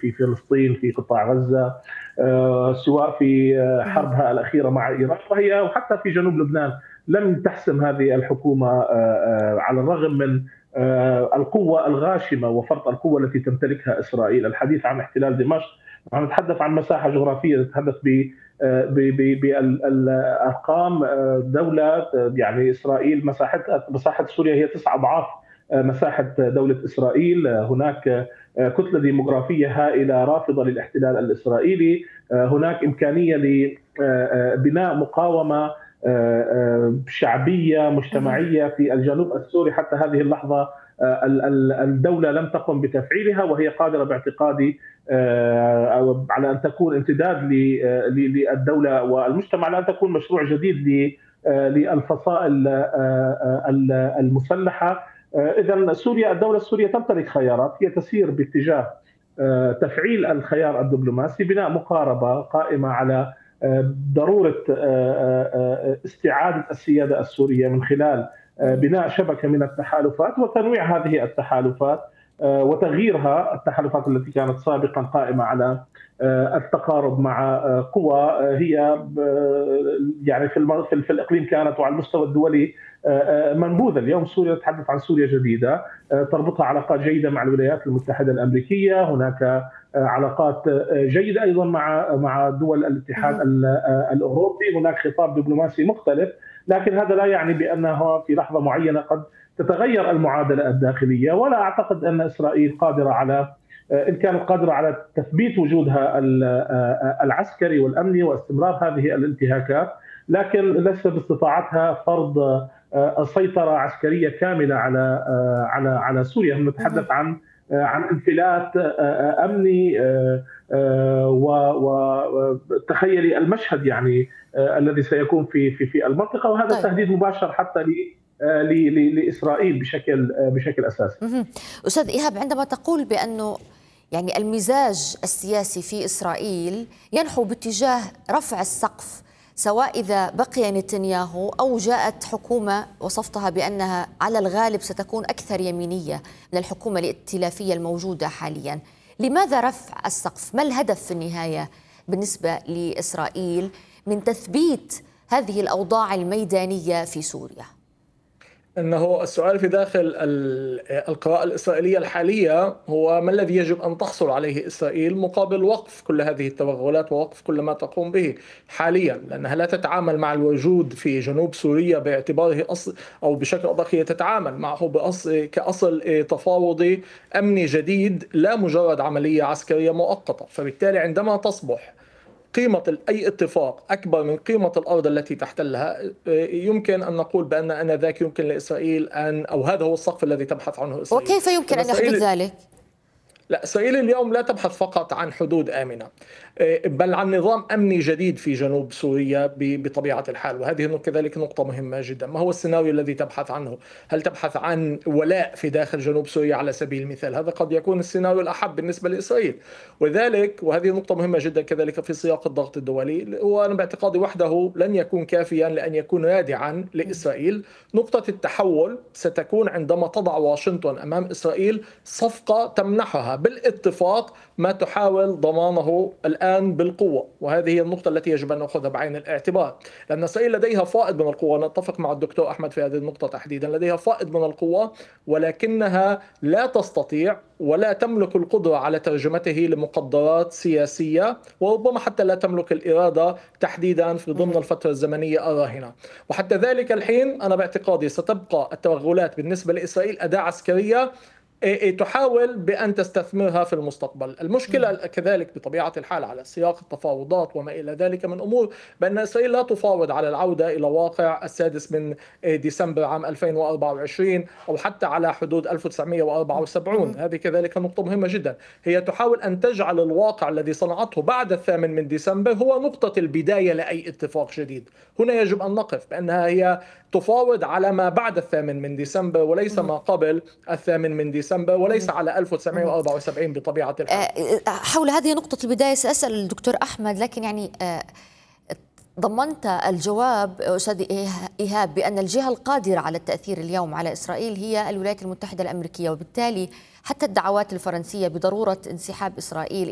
في فلسطين، في قطاع غزة، سواء في حربها الأخيرة مع إيران، وحتى في جنوب لبنان لم تحسم هذه الحكومة على الرغم من القوة الغاشمة وفرط القوة التي تمتلكها إسرائيل. الحديث عن احتلال دمشق، نحن نتحدث عن مساحة جغرافية، نتحدث بالأرقام. دولة يعني إسرائيل مساحة سوريا هي 9 أضعاف مساحة دولة إسرائيل. هناك كتلة ديموغرافية هائلة رافضة للاحتلال الإسرائيلي. هناك إمكانية لبناء مقاومة شعبية مجتمعية في الجنوب السوري. حتى هذه اللحظة الدولة لم تقم بتفعيلها، وهي قادرة باعتقادي على أن تكون امتداد للدولة والمجتمع، على أن تكون مشروع جديد للفصائل المسلحة. إذا الدولة السورية تمتلك خيارات، هي تسير باتجاه تفعيل الخيار الدبلوماسي، بناء مقاربة قائمة على ضرورة استعادة السيادة السورية من خلال بناء شبكة من التحالفات وتنويع هذه التحالفات وتغييرها. التحالفات التي كانت سابقا قائمة على التقارب مع قوى هي يعني في الإقليم كانت، وعلى المستوى الدولي منبوذة. اليوم سوريا تتحدث عن سوريا جديدة تربطها علاقات جيدة مع الولايات المتحدة الأمريكية. هناك علاقات جيدة أيضا مع دول الاتحاد الأوروبي. هناك خطاب دبلوماسي مختلف، لكن هذا لا يعني بأنها في لحظة معينة قد تتغير المعادلة الداخلية. ولا أعتقد أن إسرائيل قادرة على، إن كانت قادرة على تثبيت وجودها العسكري والأمني واستمرار هذه الانتهاكات، لكن ليس باستطاعتها فرض سيطرة عسكرية كاملة على سوريا. نتحدث عن انفلات أمني، وتخيلي المشهد يعني الذي سيكون في المنطقة، وهذا تهديد مباشر حتى لإسرائيل بشكل أساسي. أستاذ إيهاب، عندما تقول بأنه يعني المزاج السياسي في إسرائيل ينحو باتجاه رفع السقف، سواء إذا بقي نتنياهو أو جاءت حكومة وصفتها بأنها على الغالب ستكون أكثر يمينية من الحكومة الائتلافية الموجودة حاليا، لماذا رفع السقف؟ ما الهدف في النهاية بالنسبة لإسرائيل من تثبيت هذه الأوضاع الميدانية في سوريا؟ أنه السؤال في داخل القراءة الإسرائيلية الحالية هو ما الذي يجب أن تحصل عليه إسرائيل مقابل وقف كل هذه التوغلات ووقف كل ما تقوم به حاليا، لأنها لا تتعامل مع الوجود في جنوب سوريا باعتباره أصل، أو بشكل أدق هي تتعامل معه كأصل تفاوضي أمني جديد، لا مجرد عملية عسكرية مؤقتة. فبالتالي عندما تصبح قيمة أي اتفاق أكبر من قيمة الأرض التي تحتلها، يمكن أن نقول بأن آنذاك يمكن لإسرائيل أو هذا هو السقف الذي تبحث عنه إسرائيل. وكيف يمكن أن يحدث ذلك؟ لا، إسرائيل اليوم لا تبحث فقط عن حدود آمنة، بل عن نظام أمني جديد في جنوب سوريا بطبيعة الحال. وهذه كذلك نقطة مهمة جدا. ما هو السيناريو الذي تبحث عنه؟ هل تبحث عن ولاء في داخل جنوب سوريا على سبيل المثال؟ هذا قد يكون السيناريو الأحب بالنسبة لإسرائيل. وهذه نقطة مهمة جدا كذلك في سياق الضغط الدولي، وأنا باعتقادي وحده لن يكون كافيا لأن يكون رادعا لإسرائيل. نقطة التحول ستكون عندما تضع واشنطن أمام إسرائيل صفقة تمنحها بالاتفاق ما تحاول ضمانه الآن بالقوة. وهذه هي النقطة التي يجب أن نأخذها بعين الاعتبار، لأن إسرائيل لديها فائض من القوة. نتفق مع الدكتور أحمد في هذه النقطة تحديدا، لديها فائض من القوة، ولكنها لا تستطيع ولا تملك القدرة على ترجمته لمقدرات سياسية، وربما حتى لا تملك الإرادة تحديدا في ضمن الفترة الزمنية الراهنة. وحتى ذلك الحين أنا باعتقادي ستبقى التوغلات بالنسبة لإسرائيل أداة عسكرية تحاول بأن تستثمرها في المستقبل. المشكلة كذلك بطبيعة الحال على سياق التفاوضات وما إلى ذلك من أمور، بأن إسرائيل لا تفاوض على العودة إلى واقع 6 من ديسمبر عام 2024 أو حتى على حدود 1974. هذه كذلك نقطة مهمة جدا. هي تحاول أن تجعل الواقع الذي صنعته بعد 8 من ديسمبر هو نقطة البداية لأي اتفاق جديد. هنا يجب أن نقف بأنها هي تفاوض على ما بعد 8 من ديسمبر وليس ما قبل 8 من ديسمبر، وليس على 1974 بطبيعة الحال. حول هذه نقطة البداية سأسأل الدكتور أحمد، لكن يعني ضمنت الجواب أستاذ إيهاب بأن الجهة القادرة على التأثير اليوم على إسرائيل هي الولايات المتحدة الأمريكية، وبالتالي حتى الدعوات الفرنسية بضرورة انسحاب إسرائيل